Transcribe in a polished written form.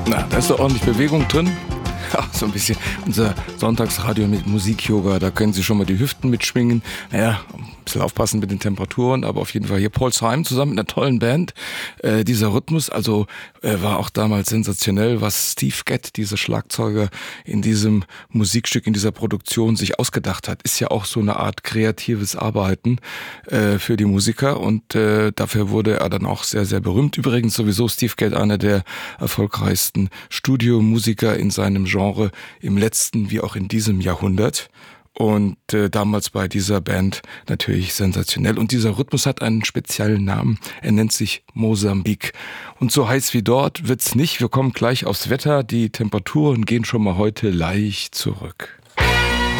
Na, da ist doch ordentlich Bewegung drin. Ja, so ein bisschen unser Sonntagsradio mit Musik-Yoga, da können Sie schon mal die Hüften mitschwingen. Naja, ein bisschen aufpassen mit den Temperaturen, aber auf jeden Fall hier Paul Simon zusammen mit einer tollen Band. Dieser Rhythmus, war auch damals sensationell, was Steve Gadd, dieser Schlagzeuger, in diesem Musikstück, in dieser Produktion sich ausgedacht hat. Ist ja auch so eine Art kreatives Arbeiten für die Musiker und dafür wurde er dann auch sehr, sehr berühmt. Übrigens sowieso Steve Gadd, einer der erfolgreichsten Studiomusiker in seinem Genre im letzten wie auch in diesem Jahrhundert. Und damals bei dieser Band natürlich sensationell. Und dieser Rhythmus hat einen speziellen Namen. Er nennt sich Mosambik. Und so heiß wie dort wird's nicht. Wir kommen gleich aufs Wetter. Die Temperaturen gehen schon mal heute leicht zurück.